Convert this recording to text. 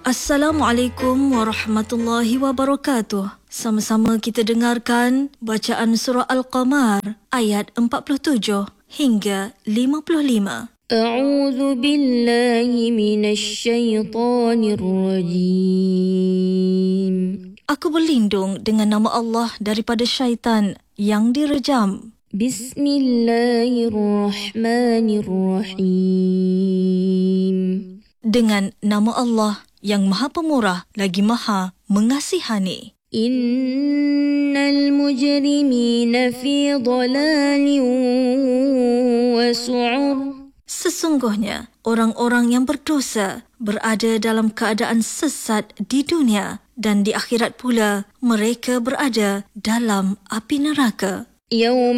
Assalamualaikum warahmatullahi wabarakatuh. Sama-sama kita dengarkan bacaan surah Al-Qamar ayat 47 hingga 55. A'udzu billahi minasy syaithanir rajim. Aku berlindung dengan nama Allah daripada syaitan yang direjam. Bismillahirrahmanirrahim. Dengan nama Allah yang Maha Pemurah lagi Maha Mengasihani. Innal mujrimina fi dhalalin wa su'ur. Sesungguhnya orang-orang yang berdosa berada dalam keadaan sesat di dunia dan di akhirat pula mereka berada dalam api neraka. Yawma